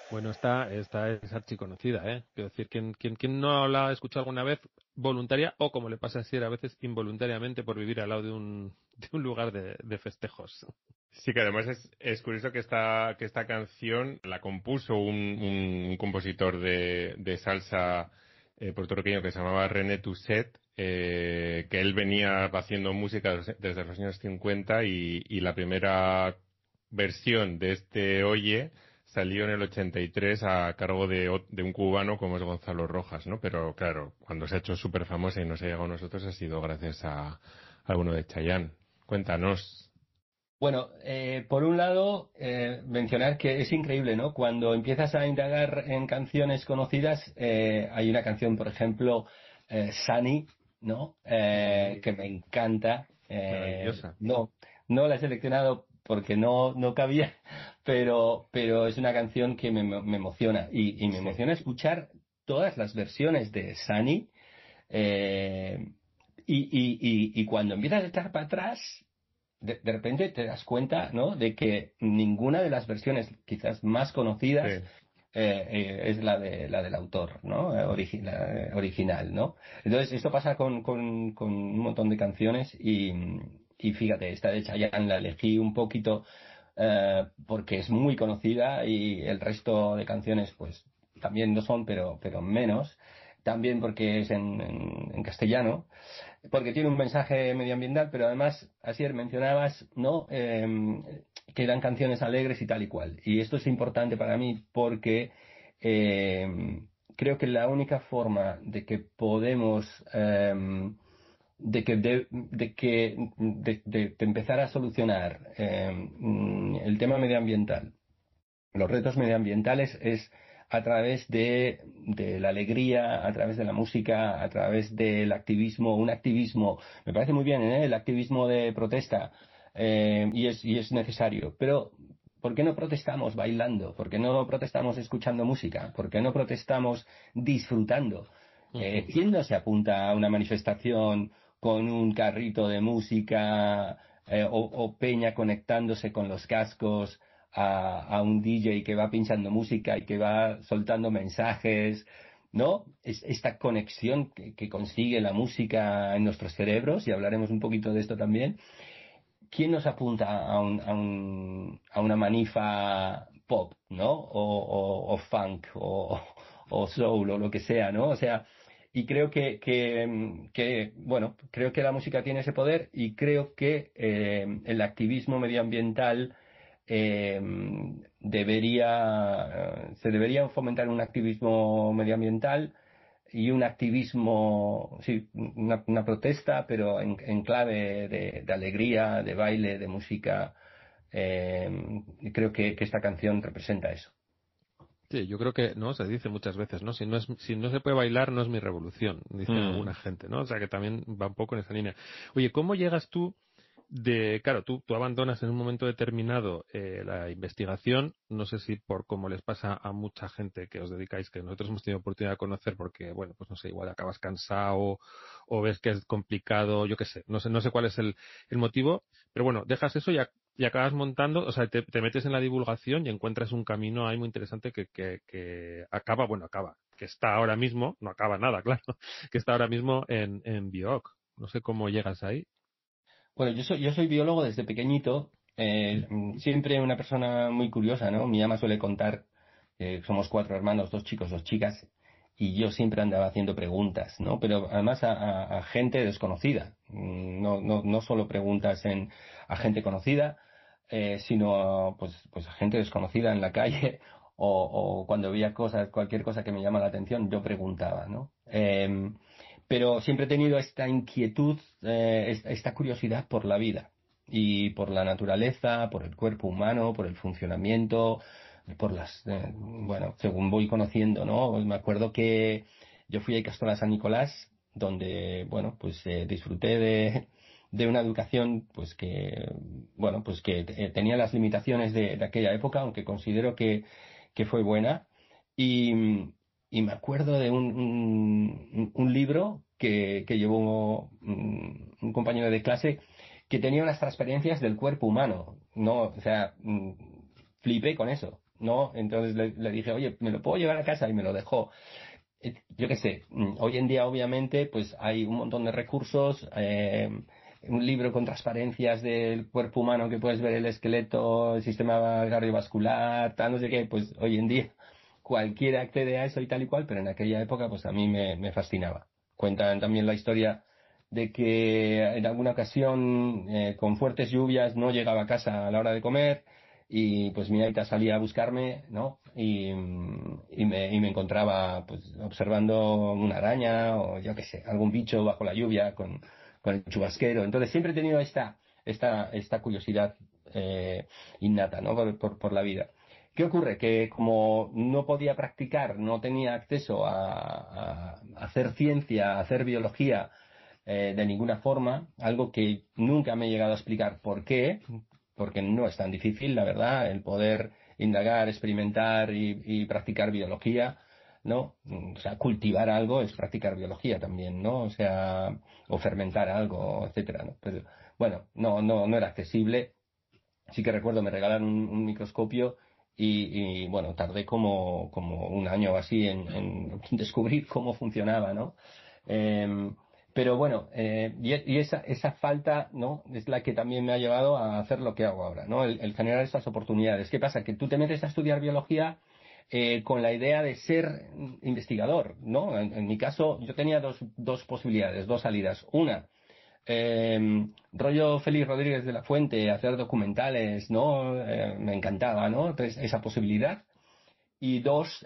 Bueno, esta es archiconocida, ¿eh? Quiero decir, ¿quién no la ha escuchado alguna vez voluntaria o, como le pasa a Sier, a veces involuntariamente por vivir al lado de un lugar de festejos? Sí, que además es curioso que esta canción la compuso un compositor de salsa puertorriqueño que se llamaba René Toussaint, que él venía haciendo música desde los años 50 y la primera versión de este Oye salió en el 83 a cargo de un cubano como es Gonzalo Rojas, ¿no? Pero claro, cuando se ha hecho súper famosa y nos ha llegado a nosotros ha sido gracias a alguno de Chayanne. Cuéntanos. Bueno, por un lado, mencionar que es increíble, ¿no? Cuando empiezas a indagar en canciones conocidas, hay una canción, por ejemplo, Sunny, ¿no? Que me encanta. Maravillosa. No la he seleccionado porque no cabía, pero es una canción que me emociona y me Sí. emociona escuchar todas las versiones de Sunny. eh, y cuando empiezas a echar para atrás, de repente te das cuenta, ¿no? De que ninguna de las versiones quizás más conocidas Sí. es la del autor, ¿no? Original, ¿no? Entonces, esto pasa con un montón de canciones y fíjate, esta de Chayanne la elegí un poquito porque es muy conocida y el resto de canciones, pues, también lo son, pero menos. También porque es en castellano, porque tiene un mensaje medioambiental, pero además, ayer mencionabas, ¿no? Que eran canciones alegres y tal y cual. Y esto es importante para mí porque creo que la única forma de que podemos, de empezar a solucionar el tema medioambiental, los retos medioambientales es a través de la alegría, a través de la música, a través del activismo, un activismo, me parece muy bien, ¿eh? El activismo de protesta, y es necesario, pero ¿por qué no protestamos bailando? ¿Por qué no protestamos escuchando música? ¿Por qué no protestamos disfrutando? Ujú. ¿Quién no se apunta a una manifestación con un carrito de música o peña conectándose con los cascos a un DJ que va pinchando música y que va soltando mensajes, ¿no? Esta conexión que consigue la música en nuestros cerebros, y hablaremos un poquito de esto también. ¿Quién nos apunta a una manifa pop, ¿no? O funk, o soul, o lo que sea, ¿no? O sea, y creo bueno, creo que la música tiene ese poder y creo que el activismo medioambiental eh, se debería fomentar un activismo medioambiental y un activismo, sí, una protesta, pero en clave de alegría, de baile, de música. Y creo que esta canción representa eso. Sí, yo creo que, ¿no? Se dice muchas veces, ¿no? Si no se puede bailar, no es mi revolución, dice alguna Mm. gente, ¿no? O sea que también va un poco en esa línea. Oye, ¿cómo llegas tú claro, tú abandonas en un momento determinado la investigación, no sé si por como les pasa a mucha gente que os dedicáis, que nosotros hemos tenido oportunidad de conocer, porque, bueno, pues no sé, igual acabas cansado o ves que es complicado, yo qué sé, no sé cuál es el motivo, pero bueno, dejas eso y acabas montando, o sea, te metes en la divulgación y encuentras un camino ahí muy interesante que acaba, bueno, acaba, que está ahora mismo, no acaba nada, claro, que está ahora mismo en Bioc. No sé cómo llegas ahí. Bueno, yo soy biólogo desde pequeñito, siempre una persona muy curiosa, ¿no? Mi ama suele contar que somos cuatro hermanos, dos chicos, dos chicas, y yo siempre andaba haciendo preguntas, ¿no? Pero además a gente desconocida. No solo preguntas a gente conocida, sino pues a gente desconocida en la calle o cuando veía cosas, cualquier cosa que me llama la atención, yo preguntaba, ¿no? Pero siempre he tenido esta inquietud, esta curiosidad por la vida y por la naturaleza, por el cuerpo humano, por el funcionamiento, bueno, según voy conociendo, ¿no? Me acuerdo que yo fui a Ikastola San Nicolás, donde, bueno, pues disfruté de una educación, pues bueno, pues que tenía las limitaciones de aquella época, aunque considero que fue buena. Y, y me acuerdo de un libro que llevó un compañero de clase que tenía unas transparencias del cuerpo humano, ¿no? O sea, flipé con eso. ¿no? Entonces le dije, oye, ¿me lo puedo llevar a casa? Y me lo dejó. Yo qué sé, hoy en día obviamente pues hay un montón de recursos, un libro con transparencias del cuerpo humano que puedes ver el esqueleto, el sistema cardiovascular, tal, no sé qué, pues hoy en día cualquiera accede a eso y tal y cual, pero en aquella época pues a mí me fascinaba. Cuentan también la historia de que en alguna ocasión con fuertes lluvias no llegaba a casa a la hora de comer y pues mi aita salía a buscarme, ¿no? Y me encontraba pues observando una araña o yo qué sé, algún bicho bajo la lluvia con el chubasquero. Entonces siempre he tenido esta curiosidad innata, ¿no? Por la vida. ¿Qué ocurre? Que como no podía practicar, no tenía acceso a hacer ciencia, a hacer biología de ninguna forma, algo que nunca me he llegado a explicar por qué, porque no es tan difícil, la verdad, el poder indagar, experimentar y practicar biología, ¿no? O sea, cultivar algo es practicar biología también, ¿no? O sea, o fermentar algo, etcétera, ¿no? Pero, bueno, no era accesible. Sí que recuerdo, me regalaron un microscopio bueno, tardé como un año o así en descubrir cómo funcionaba, ¿no? Eh, pero bueno, y esa falta, ¿no? Es la que también me ha llevado a hacer lo que hago ahora, ¿no? El generar estas oportunidades. ¿Qué pasa? Que tú te metes a estudiar biología con la idea de ser investigador, ¿no? En mi caso, yo tenía dos posibilidades, dos salidas. Una, rollo Félix Rodríguez de la Fuente, hacer documentales, ¿no? Me encantaba, ¿no? Entonces, esa posibilidad. Y dos,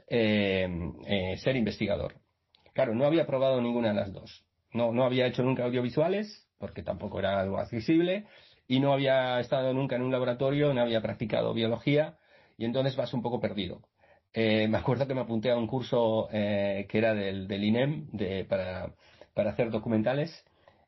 ser investigador. Claro, no había probado ninguna de las dos. No había hecho nunca audiovisuales, porque tampoco era algo accesible, y no había estado nunca en un laboratorio, no había practicado biología, y entonces vas un poco perdido. Me acuerdo que me apunté a un curso que era del INEM para hacer documentales.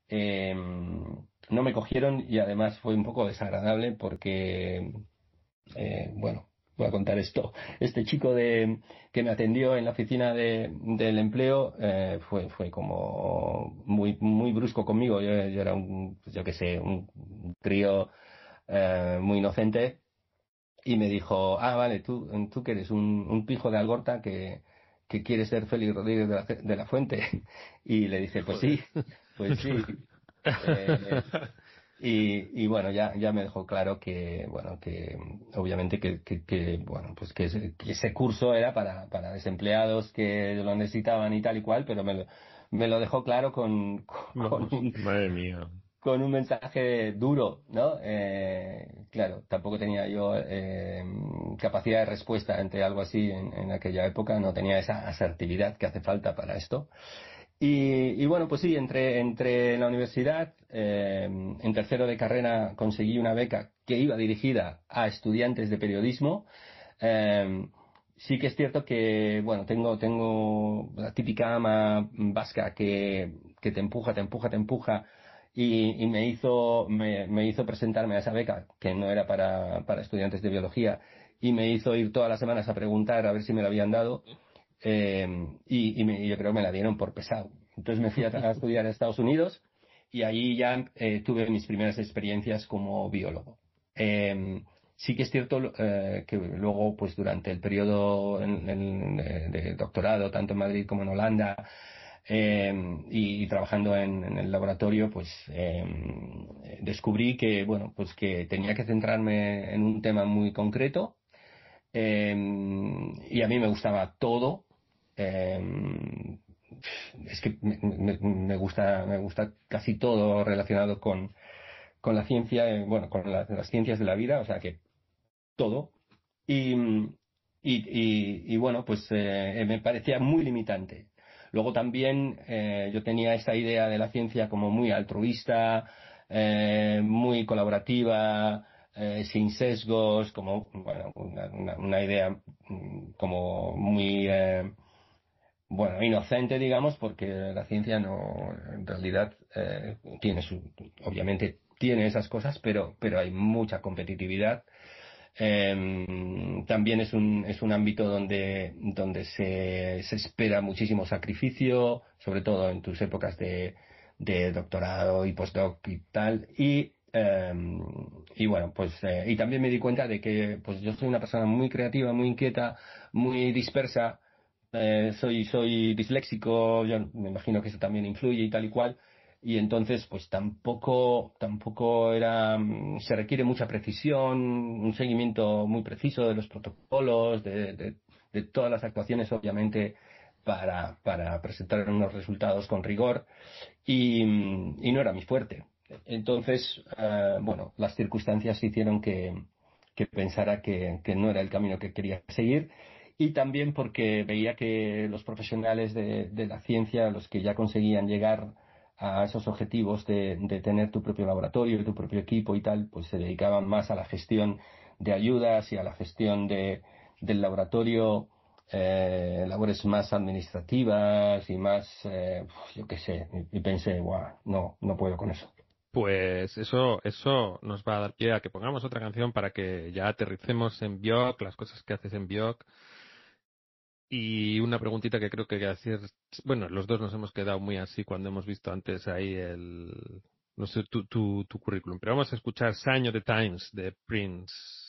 No me cogieron y además fue un poco desagradable porque bueno, voy a contar esto. Este chico que me atendió en la oficina del empleo fue como muy brusco conmigo. Yo era yo qué sé, un crío muy inocente y me dijo, vale, tú que eres un pijo de Algorta que quieres ser Félix Rodríguez de la Fuente. Y le dije, Joder. pues sí. Eh, y bueno, ya me dejó claro que, bueno, que obviamente bueno, pues que ese curso era para desempleados que lo necesitaban y tal y cual, pero me lo dejó claro con Vamos. Madre mía. con un mensaje duro, ¿no? Claro, tampoco tenía yo capacidad de respuesta ante algo así en aquella época, no tenía esa asertividad que hace falta para esto. Y bueno, pues sí, entré en la universidad, en tercero de carrera conseguí una beca que iba dirigida a estudiantes de periodismo. Eh, sí que es cierto que, bueno, tengo la típica ama vasca que te empuja, te empuja, te empuja y me hizo presentarme a esa beca, que no era para estudiantes de biología, y me hizo ir todas las semanas a preguntar a ver si me la habían dado. Yo creo que me la dieron por pesado. Entonces me fui a estudiar a Estados Unidos y ahí ya tuve mis primeras experiencias como biólogo. Sí que es cierto que luego, pues durante el periodo de doctorado, tanto en Madrid como en Holanda, y trabajando en el laboratorio, pues descubrí que, bueno, pues que tenía que centrarme en un tema muy concreto. Y a mí me gustaba todo. Eh, es que me gusta casi todo relacionado con la ciencia, bueno, con las ciencias de la vida, o sea que todo. Y, bueno, pues me parecía muy limitante. Luego también yo tenía esta idea de la ciencia como muy altruista, muy colaborativa, sin sesgos, como bueno, una idea como muy bueno, inocente, digamos, porque la ciencia no, en realidad obviamente tiene esas cosas, pero hay mucha competitividad. También es un ámbito donde se espera muchísimo sacrificio, sobre todo en tus épocas de doctorado y postdoc y tal. Y Y bueno, pues y también me di cuenta de que pues yo soy una persona muy creativa, muy inquieta, muy dispersa. Soy disléxico, yo me imagino que eso también influye y tal y cual. Y entonces, pues tampoco era, se requiere mucha precisión, un seguimiento muy preciso de los protocolos, de todas las actuaciones, obviamente, para presentar unos resultados con rigor. Y no era mi fuerte. Entonces, bueno, las circunstancias hicieron que pensara que no era el camino que quería seguir, y también porque veía que los profesionales de la ciencia, los que ya conseguían llegar a esos objetivos de tener tu propio laboratorio, tu propio equipo y tal, pues se dedicaban más a la gestión de ayudas y a la gestión del laboratorio, labores más administrativas y más, yo qué sé, y pensé, guau, no puedo con eso. Pues eso nos va a dar pie a que pongamos otra canción para que ya aterricemos en Björk, las cosas que haces en Björk. Y una preguntita que creo que hay que hacer, bueno, los dos nos hemos quedado muy así cuando hemos visto antes ahí no sé, tu currículum, pero vamos a escuchar Sign of the Times de Prince.